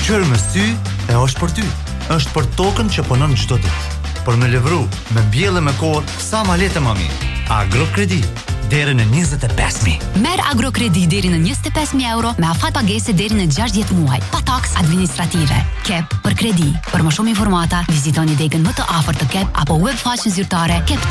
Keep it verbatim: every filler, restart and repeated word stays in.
qërë me sy e është për ty. Është për tokën që punon çdo ditë. Për me levru, me bjellë me kohë, sa ma letë më mirë. Agrokredi, deri në njëzet e pesë mijë. Merr Agrokredi deri në njëzet e pesë mijë euro me afat pagese deri në gjashtëdhjetë muaj, pa taks administrative. Kep për kredi. Për më shumë informata, vizitoni degën më të afërt të Kep apo web faqen zyrtare kep